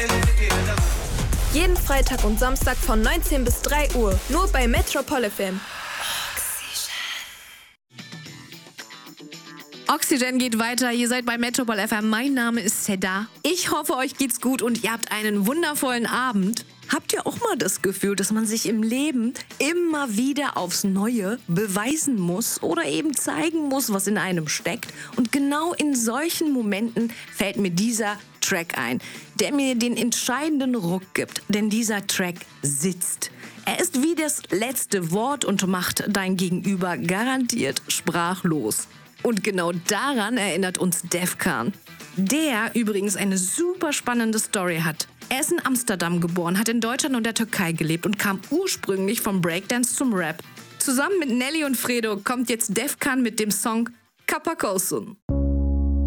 Jeden Freitag und Samstag von 19 bis 3 Uhr. Nur bei Metropol FM. Oxygen geht weiter. Ihr seid bei Metropol FM. Mein Name ist Seda. Ich hoffe, euch geht's gut und ihr habt einen wundervollen Abend. Habt ihr auch mal das Gefühl, dass man sich im Leben immer wieder aufs Neue beweisen muss oder eben zeigen muss, was in einem steckt? Und genau in solchen Momenten fällt mir dieser Track ein, der mir den entscheidenden Ruck gibt. Denn dieser Track sitzt. Er ist wie das letzte Wort und macht dein Gegenüber garantiert sprachlos. Und genau daran erinnert uns Defkan, der übrigens eine super spannende Story hat. Er ist in Amsterdam geboren, hat in Deutschland und der Türkei gelebt und kam ursprünglich vom Breakdance zum Rap. Zusammen mit Nelly und Fredo kommt jetzt Defkan mit dem Song Kapakosun.